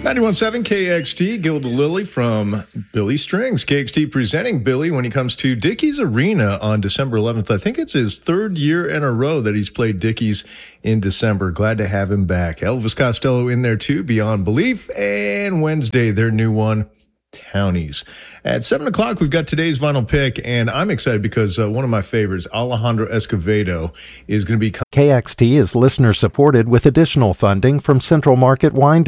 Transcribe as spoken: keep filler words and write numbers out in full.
ninety-one point seven K X T, Gilda Lilly from Billy Strings. K X T presenting Billy when he comes to Dickies Arena on December eleventh. I think it's his third year in a row that he's played Dickies in December. Glad to have him back. Elvis Costello in there too, Beyond Belief. And Wednesday, their new one, Townies. At seven o'clock, we've got today's vinyl pick, and I'm excited because uh, one of my favorites, Alejandro Escovedo, is going to be... K X T is listener-supported with additional funding from Central Market Wine